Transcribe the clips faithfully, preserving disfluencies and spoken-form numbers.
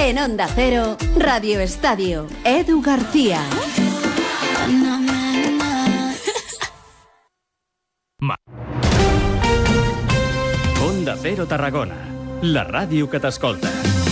En Onda Cero, Radio Estadio, Edu García. Onda Cero Tarragona, la ràdio que t'escolta.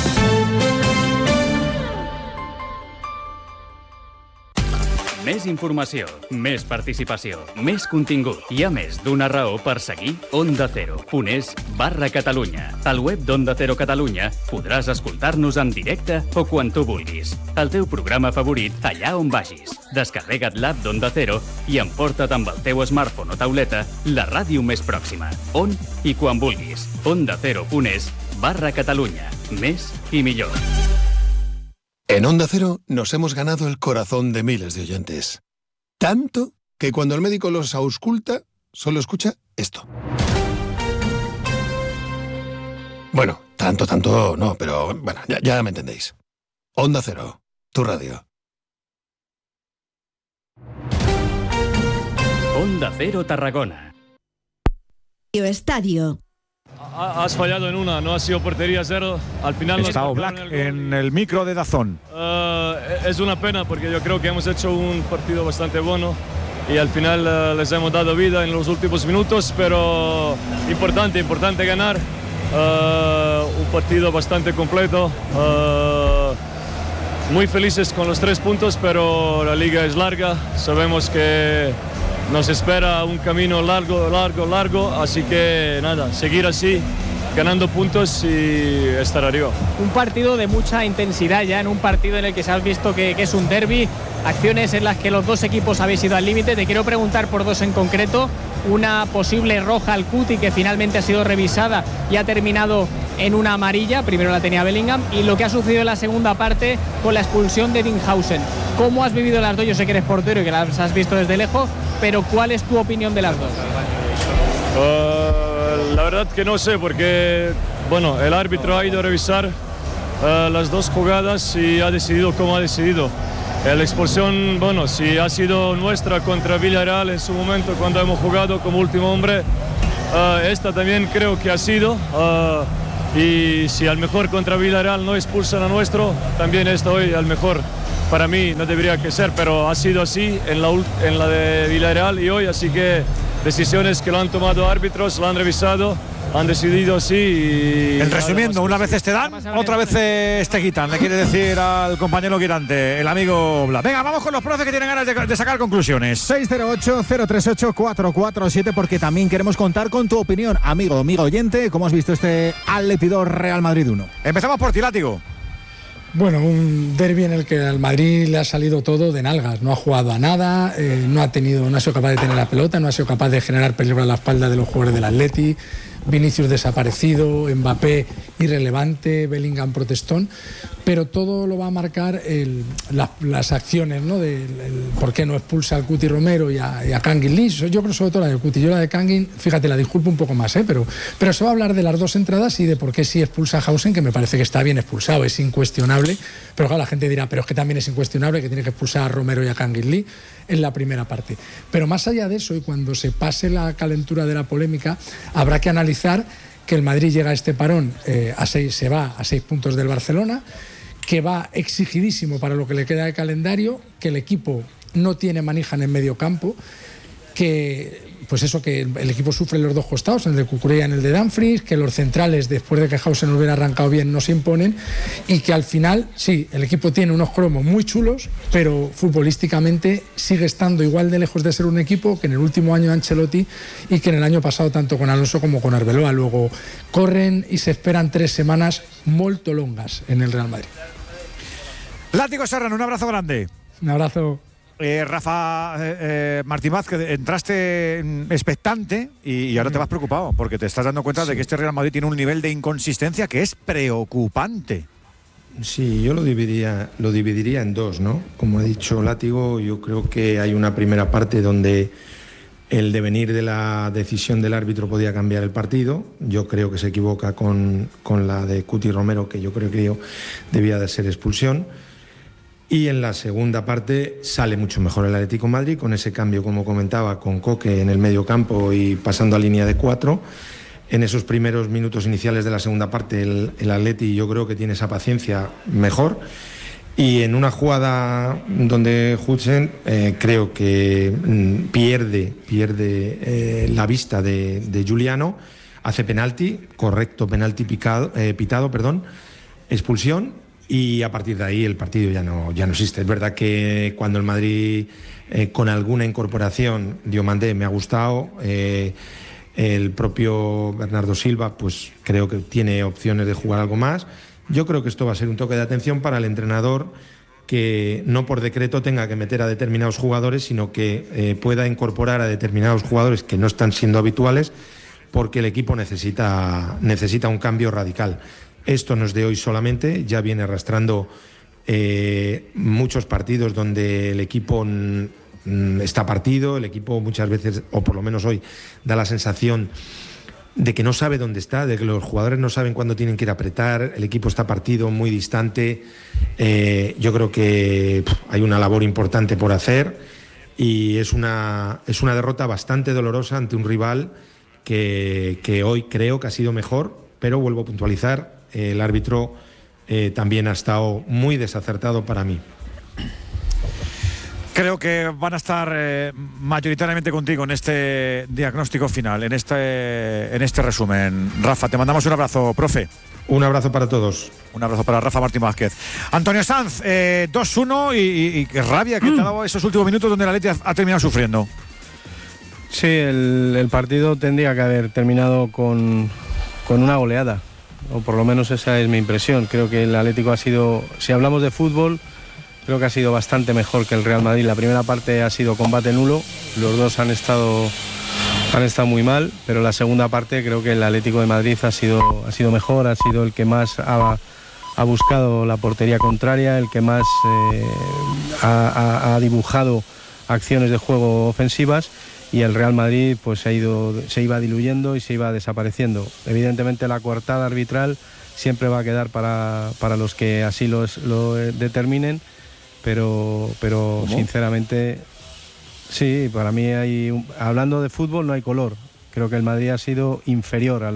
Més informació, més participació, més contingut. Hi ha més d'una raó per seguir Onda Cero punt es barra Catalunya. Al web d'Onda Cero Catalunya podràs escoltar-nos en directe o quan tu vulguis. El teu programa favorit allà on vagis. Descarrega't l'app d'Onda Cero i emporta't amb el teu smartphone o tauleta la ràdio més pròxima. On i quan vulguis. Onda Cero punt es barra Catalunya. Més i millor. En Onda Cero nos hemos ganado el corazón de miles de oyentes. Tanto que cuando el médico los ausculta, solo escucha esto. Bueno, tanto, tanto no, pero bueno, ya, ya me entendéis. Onda Cero, tu radio. Onda Cero Tarragona. Radio Estadio. Has fallado en una, no ha sido portería cero. Al final está Oblak en el micro de Dazón. Uh, es una pena porque yo creo que hemos hecho un partido bastante bueno y al final uh, les hemos dado vida en los últimos minutos, pero importante, importante ganar. Uh, un partido bastante completo. Uh, muy felices con los tres puntos, pero la liga es larga. Sabemos que nos espera un camino largo, largo, largo, así que nada, seguir así, ganando puntos y estar arriba. Un partido de mucha intensidad ya, en un partido en el que se has visto que, que es un derbi, acciones en las que los dos equipos habéis ido al límite. Te quiero preguntar por dos en concreto, una posible roja al Cuti que finalmente ha sido revisada y ha terminado en una amarilla, primero la tenía Bellingham, y lo que ha sucedido en la segunda parte con la expulsión de Dinghausen. ¿Cómo has vivido las dos? Yo sé que eres portero y que las has visto desde lejos, pero ¿cuál es tu opinión de las dos? Uh, la verdad que no sé, porque bueno, el árbitro ha ido a revisar uh, las dos jugadas y ha decidido como ha decidido. La expulsión, bueno, si ha sido nuestra contra Villarreal en su momento cuando hemos jugado como último hombre, uh, esta también creo que ha sido. Uh, y si al mejor contra Villarreal no expulsan a nuestro, también esta hoy al mejor. Para mí no debería que ser, pero ha sido así en la, en la de Villarreal y hoy, así que decisiones que lo han tomado árbitros, lo han revisado, han decidido así y... En resumiendo, una vez te dan, otra vez te quitan, le quiere decir al compañero Guirante, el amigo Blas. Venga, vamos con los profes que tienen ganas de, de sacar conclusiones. seis cero ocho, cero tres ocho, cuatro cuatro siete, porque también queremos contar con tu opinión, amigo, amigo oyente. ¿Cómo has visto este Atleti dos Real Madrid uno? Empezamos por ti, Látigo. Bueno, un derbi en el que al Madrid le ha salido todo de nalgas, no ha jugado a nada, eh, no ha tenido, no ha sido capaz de tener la pelota, no ha sido capaz de generar peligro a la espalda de los jugadores del Atleti. Vinicius desaparecido, Mbappé irrelevante, Bellingham protestón, pero todo lo va a marcar el, la, las acciones, ¿no? De el, por qué no expulsa al Cuti Romero y a, y a Kangin Lee. Yo creo sobre todo la del Cuti, yo la de Kangin, fíjate, la disculpo un poco más, ¿eh? pero, pero se va a hablar de las dos entradas y de por qué sí expulsa a Hausen, que me parece que está bien expulsado, es incuestionable, pero claro, la gente dirá, pero es que también es incuestionable que tiene que expulsar a Romero y a Kangin Lee en la primera parte. Pero más allá de eso, y cuando se pase la calentura de la polémica, habrá que analizar que el Madrid llega a este parón, eh, a seis, se va a seis puntos del Barcelona, que va exigidísimo para lo que le queda de calendario, que el equipo no tiene manija en el medio campo, que pues eso, que el equipo sufre en los dos costados, en el de Cucurella y en el de Dumfries, que los centrales, después de que Hausen hubiera arrancado bien, no se imponen, y que al final, sí, el equipo tiene unos cromos muy chulos, pero futbolísticamente sigue estando igual de lejos de ser un equipo que en el último año de Ancelotti y que en el año pasado tanto con Alonso como con Arbeloa. Luego corren y se esperan tres semanas molto longas en el Real Madrid. Látigo Serrano, un abrazo grande. Un abrazo. Eh, Rafa eh, eh, Martín Vázquez, entraste expectante y, y ahora te vas preocupado porque te estás dando cuenta sí. de que este Real Madrid tiene un nivel de inconsistencia que es preocupante. Sí, yo lo dividiría, lo dividiría en dos, ¿no? Como ha dicho Látigo, yo creo que hay una primera parte donde el devenir de la decisión del árbitro podía cambiar el partido. Yo creo que se equivoca con, con la de Cuti Romero, que yo creo que yo debía de ser expulsión. Y en la segunda parte sale mucho mejor el Atlético de Madrid, con ese cambio, como comentaba, con Coque en el medio campo y pasando a línea de cuatro. en esos primeros minutos iniciales de la segunda parte el, el Atleti, yo creo que tiene esa paciencia mejor. Y en una jugada donde Huijsen eh, creo que mm, pierde, pierde eh, la vista de, de Giuliano, hace penalti, correcto penalti picado, eh, pitado, perdón, expulsión, y a partir de ahí el partido ya no, ya no existe. Es verdad que cuando el Madrid eh, con alguna incorporación, Diomandé me ha gustado, eh, el propio Bernardo Silva pues creo que tiene opciones de jugar algo más. Yo creo que esto va a ser un toque de atención para el entrenador, que no por decreto tenga que meter a determinados jugadores, sino que eh, pueda incorporar a determinados jugadores que no están siendo habituales, porque el equipo necesita, necesita un cambio radical. Esto no es de hoy solamente, ya viene arrastrando eh, muchos partidos donde el equipo mm, está partido, el equipo muchas veces, o por lo menos hoy, da la sensación de que no sabe dónde está, de que los jugadores no saben cuándo tienen que ir a apretar, el equipo está partido, muy distante. Eh, yo creo que pff, hay una labor importante por hacer, y es una, es una derrota bastante dolorosa ante un rival que, que hoy creo que ha sido mejor, pero vuelvo a puntualizar, eh, el árbitro eh, también ha estado muy desacertado para mí. Creo que van a estar eh, mayoritariamente contigo en este diagnóstico final, en este, en este resumen. Rafa, te mandamos un abrazo, profe. Un abrazo para todos. Un abrazo para Rafa Martín Vázquez. Antonio Sanz, eh, dos uno y, y, y qué rabia que mm. te ha dado esos últimos minutos donde el Atleti ha, ha terminado sufriendo. Sí, el, el partido tendría que haber terminado con, con una goleada, o por lo menos esa es mi impresión. Creo que el Atlético ha sido, si hablamos de fútbol, creo que ha sido bastante mejor que el Real Madrid. La primera parte ha sido combate nulo, los dos han estado, han estado muy mal, pero la segunda parte creo que el Atlético de Madrid ha sido, ha sido mejor, ha sido el que más ha, ha buscado la portería contraria, el que más eh, ha, ha, ha dibujado acciones de juego ofensivas, y el Real Madrid pues se, ha ido, se iba diluyendo y se iba desapareciendo. Evidentemente la coartada arbitral siempre va a quedar para, para los que así los, lo determinen, pero, pero sinceramente sí, para mí hay, hablando de fútbol no hay color. Creo que el Madrid ha sido inferior al